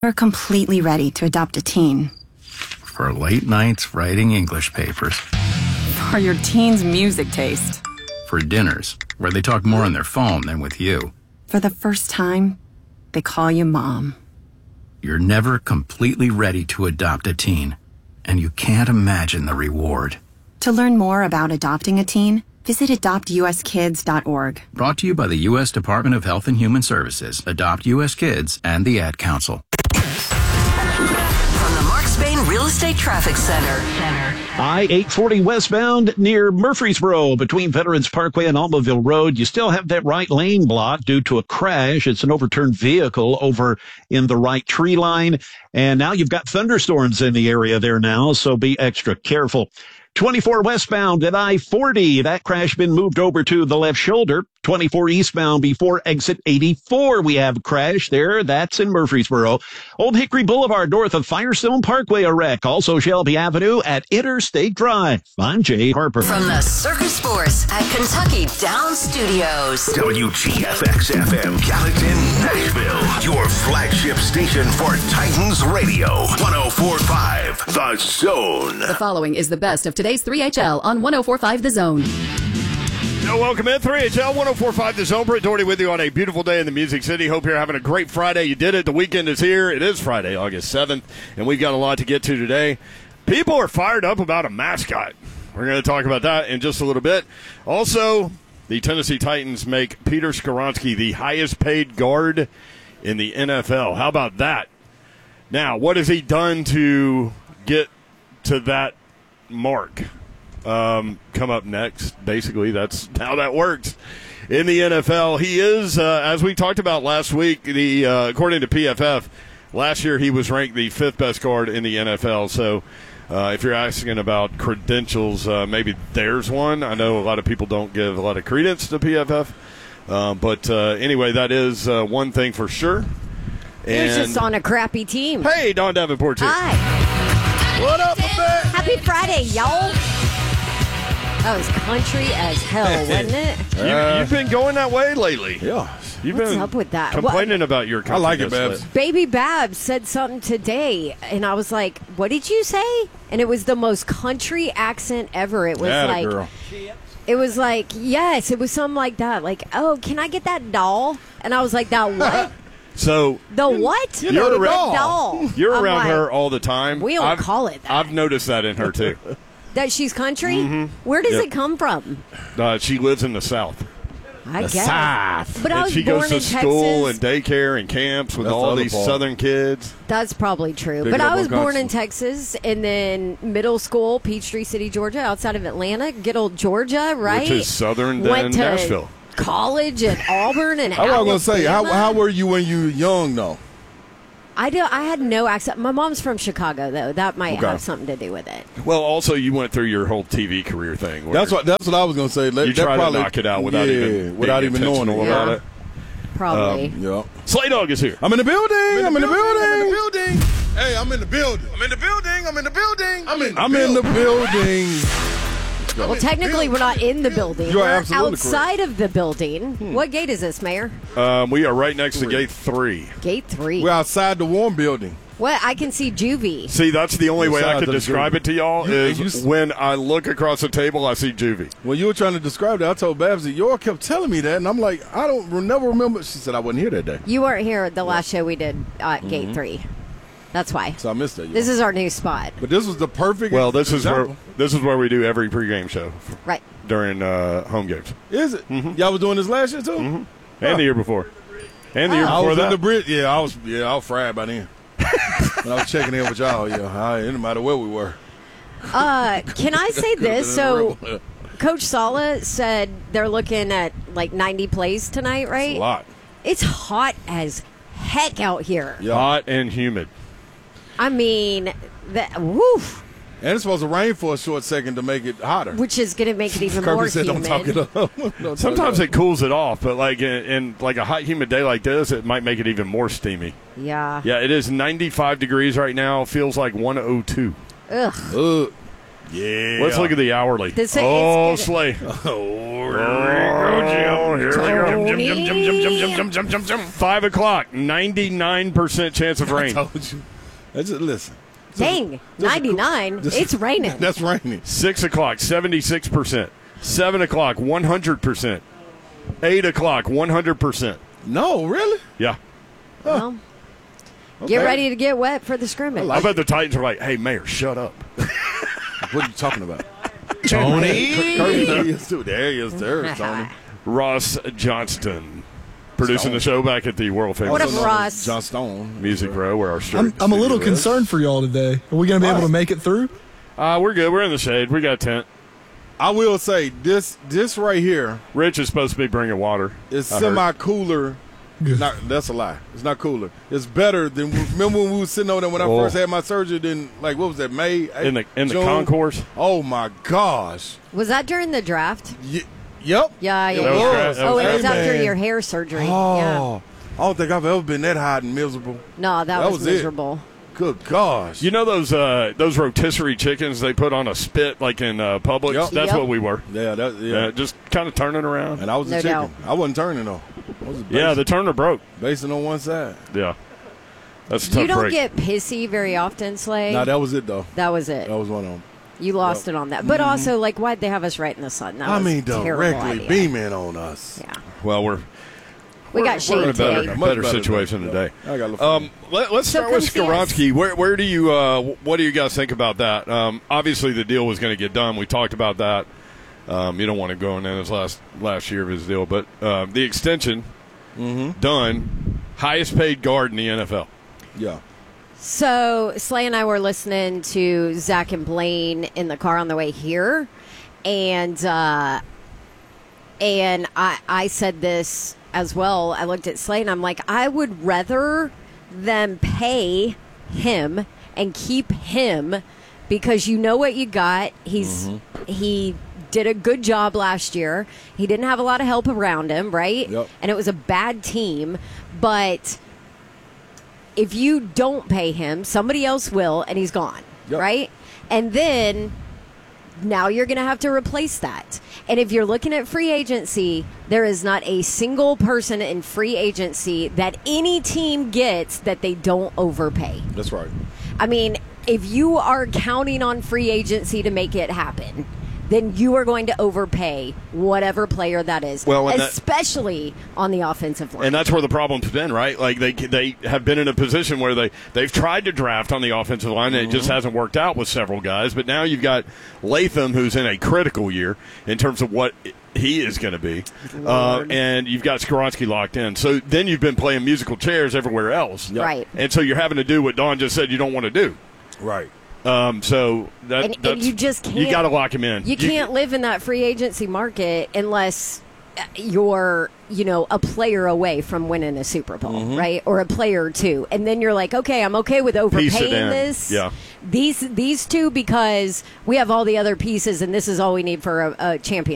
We're completely ready to adopt a teen. For late nights writing English papers. For your teen's music taste. For dinners, where they talk more on their phone than with you. For the first time, they call you Mom. You're never completely ready to adopt a teen, and you can't imagine the reward. To learn more about adopting a teen, visit adoptuskids.org. Brought to you by the U.S. Department of Health and Human Services, Adopt U.S. Kids, and the Ad Council. From the Mark Spain Real Estate Traffic Center. I-840 westbound near Murfreesboro between Veterans Parkway and Almaville Road. You still have that right lane blocked due to a crash. It's an overturned vehicle over in the right tree line. And now you've got thunderstorms in the area there now, so be extra careful. 24 westbound at I-40. That crash been moved over to the left shoulder. 24 eastbound before exit 84. We have a crash there. That's in Murfreesboro. Old Hickory Boulevard north of Firestone Parkway, a wreck. Also Shelby Avenue at Interstate Drive. I'm Jay Harper. From the Circus Force at Kentucky Downs Studios. WGFX-FM, Gallatin, Nashville. Your flagship station for Titans Radio. 104.5 The Zone. The following is the best of today's 3HL on 104.5 The Zone. Welcome in 3HL 104.5 The Zone. Brett Doherty with you on a beautiful day in the Music City. Hope you're having a great Friday. You did it. The weekend is here. It is Friday, August 7th, and we've got a lot to get to today. People are fired up about a mascot. We're going to talk about that in just a little bit. Also, the Tennessee Titans make Peter Skoronski the highest paid guard in the NFL. How about that? Now, what has he done to get to that mark? Come up next. Basically, that's how that works in the NFL. He is, as we talked about last week, according to PFF, last year he was ranked the 5th best guard in the NFL. So if you're asking about credentials, maybe there's one. I know a lot of people don't give a lot of credence to PFF. But anyway, that is one thing for sure. He was just on a crappy team. Hey, Don Davenport, too. Hi. What up, man? Happy Friday, y'all. That was country as hell, wasn't it? You've been going that way lately. Yeah. You've What's been up with that? complaining about your country. I like it, Babs. Baby Babs said something today, and I was like, what did you say? And it was the most country accent ever. It was like, girl. It was like, yes, it was something like that. Like, oh, can I get that doll? And I was like, that what? So the what? You know the doll. You're I'm around like, her all the time. We don't call it that. I've noticed that in her, too. That she's country? Mm-hmm. Where does it come from? She lives in the South. I guess. South. But I And was she born goes to in school Texas. and daycare and camps with That's all the other these part. Southern kids. That's probably true. Pick But it up I was on born in Constance. Texas, and then middle school, Peachtree City, Georgia, outside of Atlanta. Good old Georgia, right? Which is southern than Went to Nashville. college at Auburn and I was going to say, how Alabama. were you when you were young, though? I had no accent. My mom's from Chicago, though. That might Okay. have something to do with it. Well, also, you went through your whole TV career thing. where That's what I was going to say. you try to knock it out without even being knowing intentional it. about Yeah. it. Probably. Yeah. Slay Dog is here. I'm in the building. I'm in the building. Hey, I'm in the building. I'm in the building. I'm in the building. I'm in the building. Well, technically, we're not in the building. You are We're absolutely outside of the building. What gate is this, Mayor? We are right next to Gate 3. Gate 3. We're outside the warm building. What? I can see Juvie. See, that's the only way I Outside could the describe Juvie. it to y'all is when I look across the table, I see Juvie. When you were trying to describe that, I told Babs that Yor kept telling me that, and I'm like, I never remember. She said I wasn't here that day, You weren't here at the last show we did at Gate 3. That's why. so I missed that. This is our new spot. But this was the perfect. Well, this is example. where we do every pregame show Right. during home games. Is it? Y'all was doing this last year too? And the year before. And the year I before was that. in the bridge. I was fried by then. When I was checking in with y'all, it didn't matter where we were. Can I say this? So, Coach Sala said they're looking at like 90 plays tonight, right? A lot. It's hot as heck out here. Yeah. Hot and humid. I mean, woof, And it's supposed to rain for a short second to make it hotter. which is going to make it even more Kirby said, humid. "Don't talk it up." Don't talk Sometimes it it cools it off, but like in like a hot, humid day like this, it might make it even more steamy. Yeah. Yeah, it is 95 degrees right now. Feels like 102. Ugh. up. Yeah. Let's look at the hourly. This oh, it's Slay. Oh, Here we go. Tony. 5 o'clock, 99% chance of rain. I told you. Listen. Dang, 99. It's raining. That's raining. 6 o'clock, 76%. 7 o'clock, 100%. 8 o'clock, 100%. No, really? Yeah. Well, get ready to get wet for the scrimmage. I bet the Titans are like, hey, Mayor, shut up. What are you talking about? Tony. Kirby, there he is, too. There he is. There's Tony. Ross Johnston, producing the show back at the world famous What up, Ross? John Stone. Music Row, where our I'm a little studio is. concerned for y'all today. Are we going to be able to make it through? We're good. We're in the shade. We got a tent. I will say, this right here Rich is supposed to be bringing water. is I heard. semi-cooler. That's a lie. It's not cooler. It's better than, remember when we were sitting over there when I first had my surgery, then, like, what was that, May? In the June? concourse. Oh, my gosh. Was that during the draft? Yep. Yeah. That was Oh, it was Hey, after man. your hair surgery. Oh, Yeah. I don't think I've ever been that hot and miserable. No, that was it. miserable. Good gosh. You know those rotisserie chickens they put on a spit like in Publix? Yep. That's Yep. what we were. Yeah. Just kind of turning around. And I was a No chicken. doubt. I wasn't turning, though. I was Yeah, the turner broke. basing on one side. Yeah. That's a tough You don't break. get pissy very often, Slay. No, that was it, though. That was it. That was one of them. You lost it on that. But also, like, why'd they have us right in the sun? That was a terrible directly idea. beaming on us. Yeah. Well, We got we're shade in a today. better Much better situation today. today. I got a little Let's So start with come see us. Skoronski. Where do you what do you guys think about that? Obviously, the deal was going to get done. We talked about that. You don't want to go in his last year of his deal, but the extension done. Highest paid guard in the NFL. Yeah. So Slay and I were listening to Zach and Blaine in the car on the way here, and I said this as well. I looked at Slay and I'm like, I would rather them pay him and keep him because you know what you got. He did a good job last year. He didn't have a lot of help around him, right? Yep. And it was a bad team, but if you don't pay him, somebody else will, and he's gone, Yep. right? And then now you're going to have to replace that. And if you're looking at free agency, there is not a single person in free agency that any team gets that they don't overpay. That's right. I mean, if you are counting on free agency to make it happen, then you are going to overpay whatever player that is, Well, and especially on the offensive line. And that's where the problem's been, right? Like they have been in a position where they've tried to draft on the offensive line, and it just hasn't worked out with several guys. But now you've got Latham, who's in a critical year in terms of what he is going to be, and you've got Skoronski locked in. So then you've been playing musical chairs everywhere else, Right. And so you're having to do what Don just said you don't want to do. Right. So And that's, you just can't. You got to lock him in. You can't live in that free agency market unless you're, a player away from winning a Super Bowl, right? Or a player or two. And then you're like, okay, I'm okay with Piece it overpaying in. this. Yeah. These two because we have all the other pieces and this is all we need for a championship.